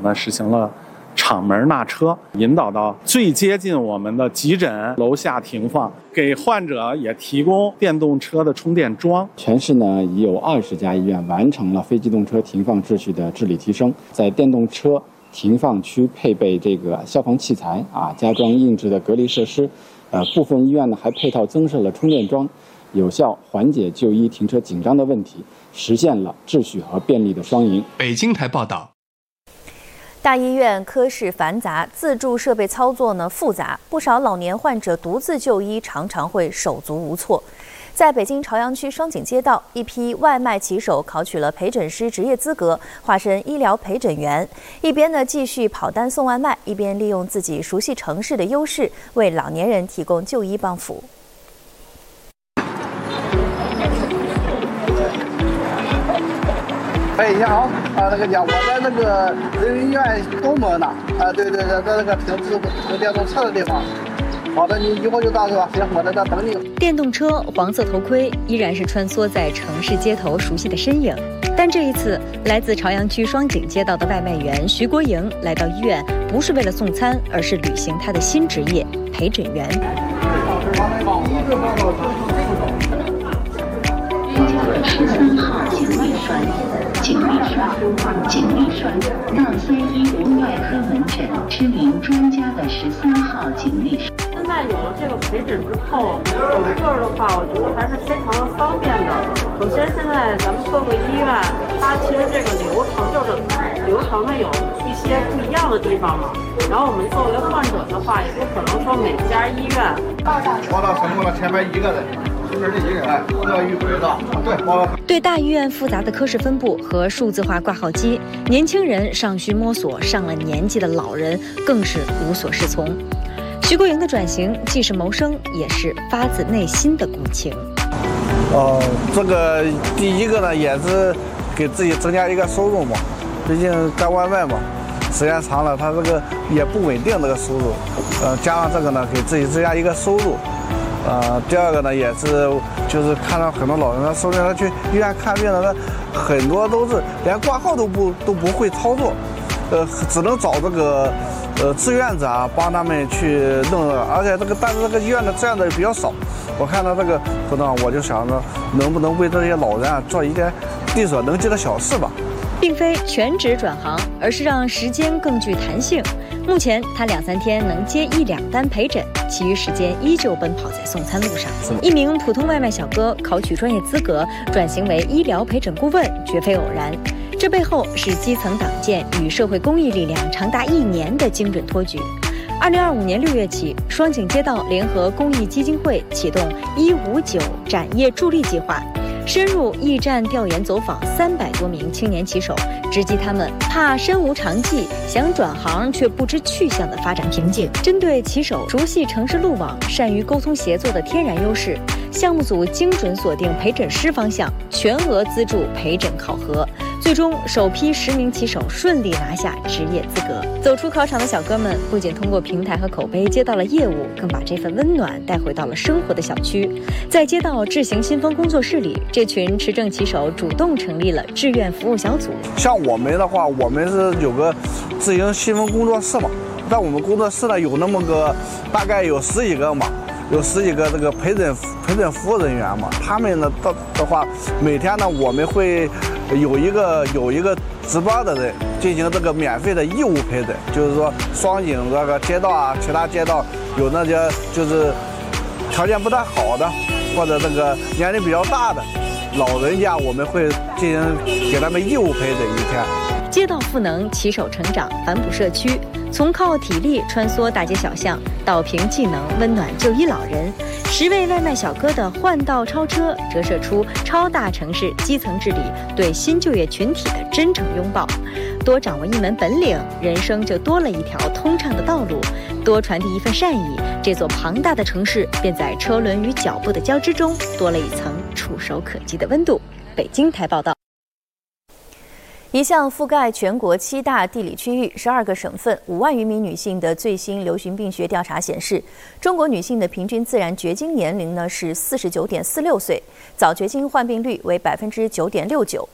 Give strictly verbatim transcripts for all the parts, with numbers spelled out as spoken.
呢实行了厂门纳车，引导到最接近我们的急诊楼下停放，给患者也提供电动车的充电桩。 全市呢已有二十家医院完成了非机动车停放秩序的治理提升，在电动车停放区配备这个消防器材啊，加装硬质的隔离设施，呃，部分医院呢还配套增设了充电桩，有效缓解就医停车紧张的问题，实现了秩序和便利的双赢。 北京台报道。 大医院科室繁杂，自助设备操作呢复杂，不少老年患者独自就医常常会手足无措。在北京朝阳区双井街道，一批外卖骑手考取了陪诊师职业资格，化身医疗陪诊员，一边呢继续跑单送外卖，一边利用自己熟悉城市的优势，为老年人提供就医帮扶。 哎，你好，啊，那个讲我在那个人民医院东门呢，啊，对对对，在那个停自停电动车的地方。好的，你一会儿就到是吧？行，我在这等你。 电动车、黄色头盔，依然是穿梭在城市街头熟悉的身影。但这一次，来自朝阳区双井街道的外卖员徐国营来到医院，不是为了送餐，而是履行他的新职业——陪诊员。 十三号警卫栓，警卫栓，警卫栓，到三一无外科门诊知名专家的十三号警卫栓。 现在有了这个陪诊之后，整个的话，我觉得还是非常的方便的。首先，现在咱们各个医院，它其实这个流程就是流程呢有一些不一样的地方嘛。然后我们作为患者的话，也不可能说每家医院。 报到成功了，前面一个人。 对大医院复杂的科室分布和数字化挂号机，年轻人尚需摸索，上了年纪的老人更是无所适从。徐国营的转型既是谋生，也是发自内心的共情。 哦，这个第一个呢，也是给自己增加一个收入嘛，毕竟干外卖嘛，时间长了，他这个也不稳定这个收入，呃，加上这个呢，给自己增加一个收入。呃，第二个呢，也是就是看到很多老人他说明他去医院看病的，他很多都是连挂号都不都不会操作，呃，只能找这个呃志愿者啊帮他们去弄，而且这个但是这个医院的志愿者也比较少。我看到这个活动，我就想着能不能为这些老人啊做一点力所能及的小事吧。 并非全职转行，而是让时间更具弹性。目前他两三天能接一两单陪诊，其余时间依旧奔跑在送餐路上。一名普通外卖小哥考取专业资格，转型为医疗陪诊顾问，绝非偶然。这背后是基层党建与社会公益力量长达一年的精准托举。二零二五年六月起，双井街道联合公益基金会启动一五九展业助力计划，深入驿站调研走访三百多名青年骑手，直击他们怕身无长技、想转行却不知去向的发展瓶颈。针对骑手熟悉城市路网、善于沟通协作的天然优势，项目组精准锁定陪诊师方向，全额资助陪诊考核。最终，首批十名骑手顺利拿下职业资格。走出考场的小哥们，不仅通过平台和口碑接到了业务，更把这份温暖带回到了生活的小区。在街道智行新风工作室里，这群持证骑手主动成立了志愿服务小组。 像我们的话，我们是有个智行新风工作室嘛，在我们工作室呢有那么个大概有十几个嘛。有十几个这个陪诊陪诊服务人员嘛，他们呢的的话，每天呢我们会有一个有一个值班的人进行这个免费的义务陪诊，就是说双井这个街道啊，其他街道有那些就是条件不太好的，或者这个年龄比较大的老人家，我们会进行给他们义务陪诊一天。 街道赋能，骑手成长，反哺社区。从靠体力穿梭大街小巷，到凭技能温暖就医老人，十位外卖小哥的换道超车，折射出超大城市基层治理对新就业群体的真诚拥抱。多掌握一门本领，人生就多了一条通畅的道路；多传递一份善意，这座庞大的城市便在车轮与脚步的交织中，多了一层触手可及的温度。北京台报道。 一项覆盖全国七大地理区域、十二个省份、五万余名女性的最新流行病学调查显示，中国女性的平均自然绝经年龄呢是四十九点四六岁，早绝经患病率为百分之九点六九。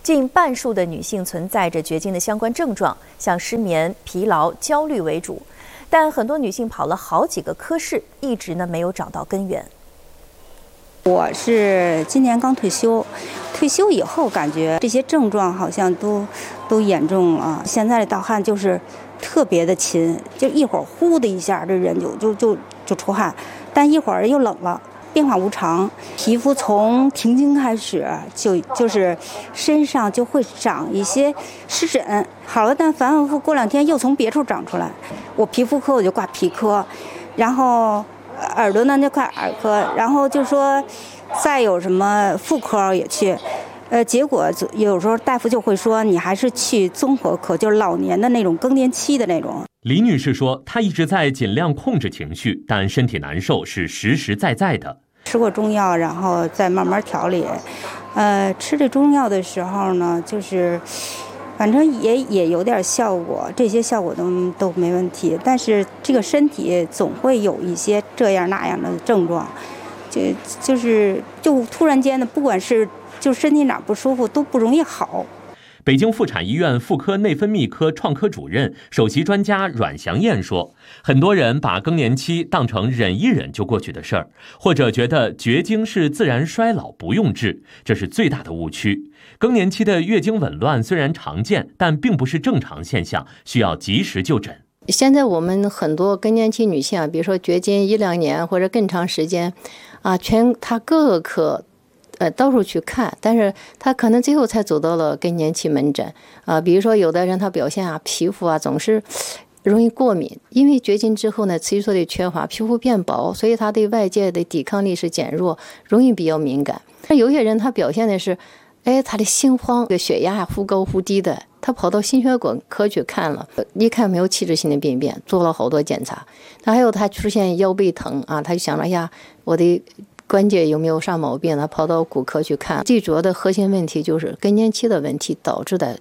近半数的女性存在着绝经的相关症状，像失眠、疲劳、焦虑为主。但很多女性跑了好几个科室，一直呢没有找到根源。 我是今年刚退休，退休以后感觉这些症状好像都都严重了。现在的盗汗就是特别的勤，就一会儿呼的一下，这人就就就就出汗，但一会儿又冷了。变化无常，皮肤从停经开始就就是身上就会长一些湿疹，好了，但反反复复过两天又从别处长出来。我皮肤科我就挂皮科，然后耳朵呢就挂耳科，然后就说再有什么妇科也去，呃，结果有时候大夫就会说你还是去综合科，就是老年的那种更年期的那种。 李女士说，她一直在尽量控制情绪，但身体难受是实实在在的。 吃过中药，然后再慢慢调理。呃，吃这中药的时候呢，就是反正也也有点效果，这些效果都都没问题。但是这个身体总会有一些这样那样的症状，就就是就突然间的，不管是就身体哪不舒服都不容易好。 北京妇产医院妇科内分泌科创科主任、首席专家阮祥燕说，很多人把更年期当成忍一忍就过去的事儿，或者觉得绝经是自然衰老不用治，这是最大的误区。更年期的月经紊乱虽然常见，但并不是正常现象，需要及时就诊。 现在我们很多更年期女性啊，比如说绝经一两年或者更长时间啊，全她各个科呃，到处去看，但是他可能最后才走到了更年期门诊啊、呃。比如说，有的人他表现啊，皮肤啊总是容易过敏，因为绝经之后呢，雌激素的缺乏，皮肤变薄，所以他对外界的抵抗力是减弱，容易比较敏感。那有些人他表现的是，哎，他的心慌，血压忽高忽低的，他跑到心血管科去看了，一看没有器质性的病变，做了好多检查。那还有他出现腰背疼啊，他就想着，哎呀，我的关节有没有啥毛病呢？跑到骨科去看，最主要的核心问题就是更年期的问题导致的。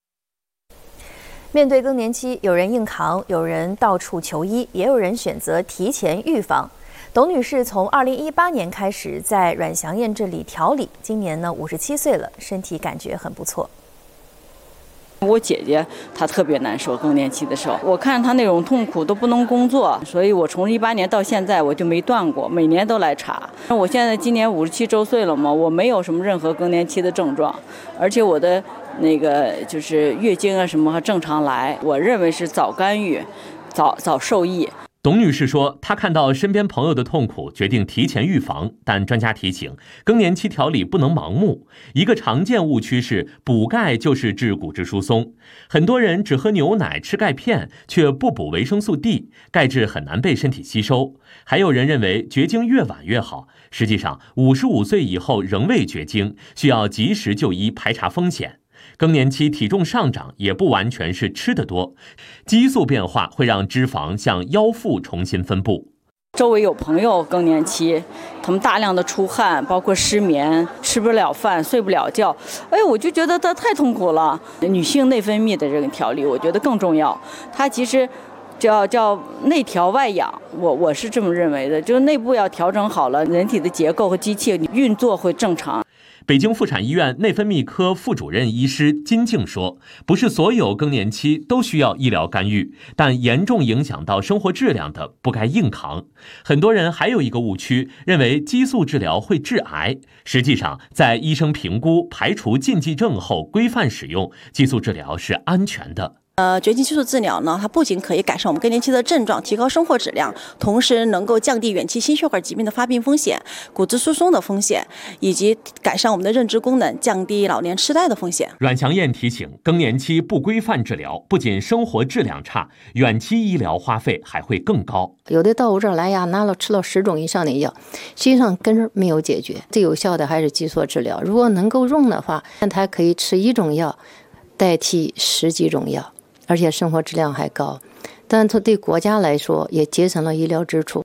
面对更年期，有人硬扛，有人到处求医，也有人选择提前预防。董女士从二零一八年开始在阮祥燕这里调理，今年呢五十七岁了，身体感觉很不错。 我姐姐她特别难受，更年期的时候，我看她那种痛苦都不能工作，所以我从一八年到现在我就没断过，每年都来查。我现在今年五十七周岁了嘛，我没有什么任何更年期的症状，而且我的那个就是月经啊什么正常来，我认为是早干预，早早受益。 董女士说，她看到身边朋友的痛苦，决定提前预防。但专家提醒，更年期调理不能盲目。一个常见误区是，补钙就是治骨质疏松。很多人只喝牛奶、吃钙片，却不补维生素 D， 钙质很难被身体吸收。还有人认为绝经越晚越好，实际上五十五岁以后仍未绝经，需要及时就医排查风险。更年期体重上涨也不完全是吃得多，激素变化会让脂肪向腰腹重新分布。 周围有朋友更年期，他们大量的出汗，包括失眠，吃不了饭，睡不了觉。哎，我就觉得他太痛苦了。女性内分泌的这个调理，我觉得更重要。它其实叫叫内调外养，我我是这么认为的，就是内部要调整好了，人体的结构和机器运作会正常。 北京妇产医院内分泌科副主任医师金静说，不是所有更年期都需要医疗干预，但严重影响到生活质量的不该硬扛。很多人还有一个误区，认为激素治疗会致癌。实际上，在医生评估排除禁忌症后规范使用，激素治疗是安全的。 呃，绝经激素治疗呢，它不仅可以改善我们更年期的症状，提高生活质量，同时能够降低远期心血管疾病的发病风险、骨质疏松的风险，以及改善我们的认知功能，降低老年痴呆的风险。 阮祥燕提醒，更年期不规范治疗，不仅生活质量差，远期医疗花费还会更高。 有的到我这儿来呀，拿了吃了十种以上的药，实际上根儿没有解决。最有效的还是激素治疗，如果能够用的话，那它可以吃一种药代替十几种药，而且生活质量还高，但它对国家来说也节省了医疗支出。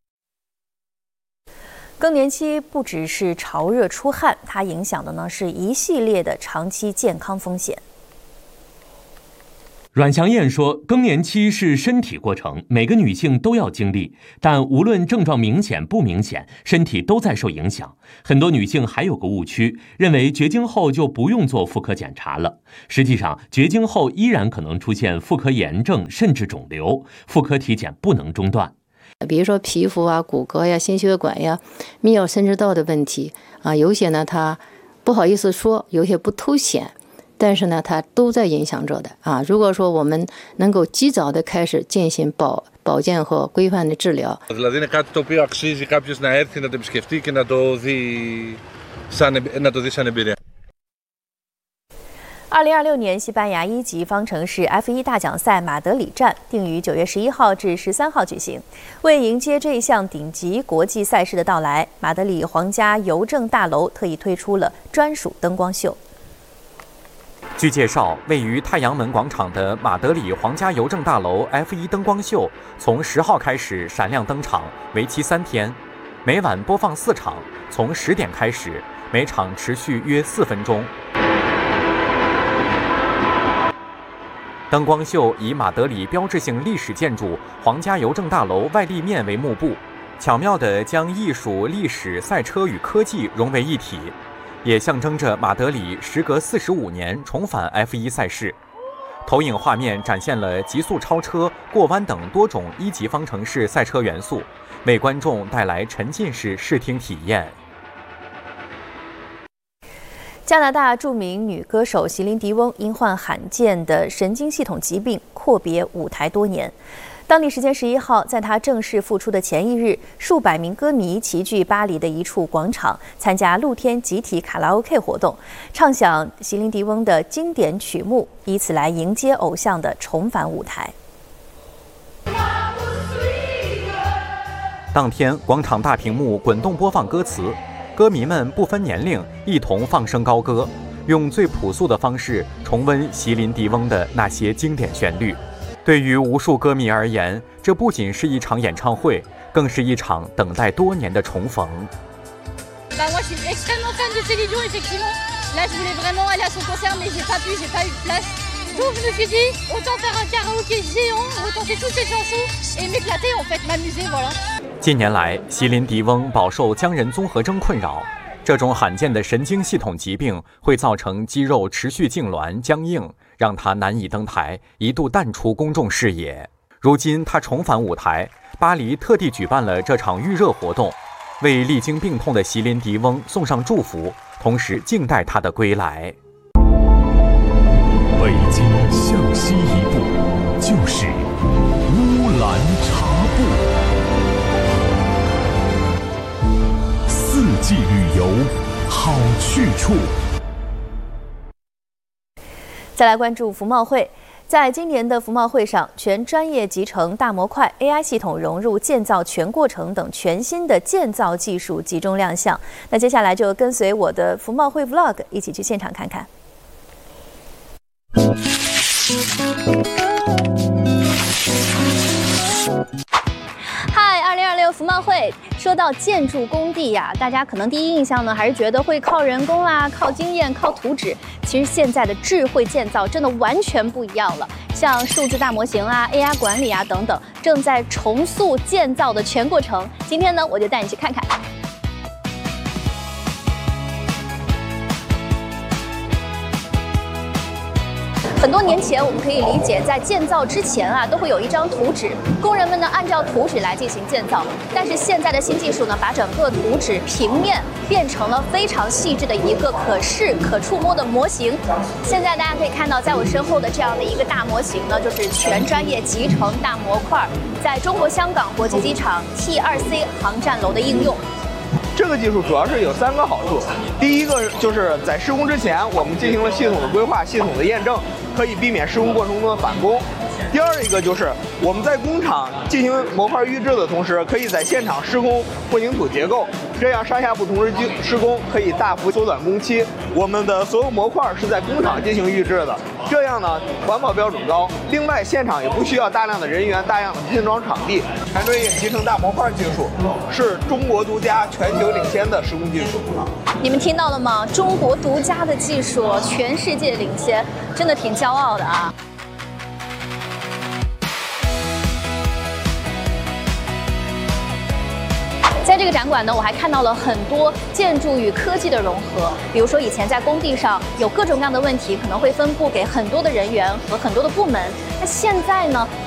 更年期不只是潮热出汗，它影响的呢是一系列的长期健康风险。 阮祥燕说，更年期是身体过程，每个女性都要经历，但无论症状明显不明显，身体都在受影响。很多女性还有个误区，认为绝经后就不用做妇科检查了。实际上，绝经后依然可能出现妇科炎症甚至肿瘤，妇科体检不能中断。 比如说皮肤啊、骨骼呀、心血管呀、泌尿生殖道的问题啊，有些呢它不好意思说，有些不凸显。但是呢，它都在影响着的啊。如果说我们能够及早的开始进行保保健和规范的治疗， δηλαδή είναι κάτι το οποίο αξίζει κάποιος να έρθει να το επισκεφτεί και να το δει σαν να το δει σαν εμπειρία。 二零二六年西班牙一级方程式 F 一 大奖赛马德里站定于九月十一号至十三号举行。为迎接这一项顶级国际赛事的到来，马德里皇家邮政大楼特意推出了专属灯光秀。 据介绍，位于太阳门广场的马德里皇家邮政大楼 F 一 灯光秀从十号开始闪亮登场，为期三天，每晚播放四场，从十点开始，每场持续约四分钟。灯光秀以马德里标志性历史建筑皇家邮政大楼外立面为幕布，巧妙地将艺术、历史、赛车与科技融为一体。也象征着马德里时隔四十五年重返 F 一 赛事。投影画面展现了极速超车、过弯等多种一级方程式赛车元素，为观众带来沉浸式视听体验。 加拿大著名女歌手席琳·迪翁因患罕见的神经系统疾病阔别舞台多年。当地时间十一号，在她正式复出的前一日，数百名歌迷齐聚巴黎的一处广场，参加露天集体卡拉 OK 活动，唱响席琳·迪翁的经典曲目，以此来迎接偶像的重返舞台。 当天，广场大屏幕滚动播放歌词，歌迷们不分年龄，一同放声高歌，用最朴素的方式重温席琳·迪翁的那些经典旋律。对于无数歌迷而言，这不仅是一场演唱会，更是一场等待多年的重逢。 Bah moi je suis extrêmement fan de Céline Dion effectivement. Là je voulais vraiment aller à son concert mais j'ai pas pu, j'ai pas eu de place. Donc je me suis dit autant faire un karaoké géant, retenter toutes ces chansons et m'éclater en fait, m'amuser voilà. 近年来，席琳·迪翁饱受僵人综合征困扰，这种罕见的神经系统疾病会造成肌肉持续痉挛、僵硬，让他难以登台，一度淡出公众视野。如今他重返舞台，巴黎特地举办了这场预热活动，为历经病痛的席琳·迪翁送上祝福，同时静待他的归来。 北京向西一步，就是乌兰察布。四季旅游，好去处。 再来关注服贸会。在今年的服贸会上，全专业集成大模块 A I 系统融入建造全过程等全新的建造技术集中亮相。那接下来就跟随我的服贸会 Vlog 一起去现场看看。嗨，二零二六服贸会。说到建筑工地呀、啊，大家可能第一印象呢，还是觉得会靠人工啦、靠经验、靠图纸。其实现在的智慧建造真的完全不一样了，像数字大模型啊、A I 管理啊等等，正在重塑建造的全过程。今天呢，我就带你去看看。很多年前，我们可以理解，在建造之前啊，都会有一张图纸，工人们呢按照图纸来进行建造。但是现在的新技术呢，把整个图纸平面变成了非常细致的一个可视、可触摸的模型。现在大家可以看到，在我身后的这样的一个大模型呢，就是全专业集成大模块，在中国香港国际机场 T 二 C 航站楼的应用。 这个技术主要是有三个好处，第一个就是在施工之前，我们进行了系统的规划、系统的验证，可以避免施工过程中的返工。第二一个就是我们在工厂进行模块预制的同时，可以在现场施工混凝土结构，这样上下部同时施工可以大幅缩短工期。我们的所有模块是在工厂进行预制的，这样呢环保标准高。另外，现场也不需要大量的人员、大量的拼装场地。全专业集成大模块技术是中国独家、全球领先的施工技术。 你们听到了吗？中国独家的技术，全世界领先，真的挺骄傲的啊！ 在这个展馆呢，我还看到了很多建筑与科技的融合，比如说以前在工地上有各种各样的问题，可能会分布给很多的人员和很多的部门，那现在呢？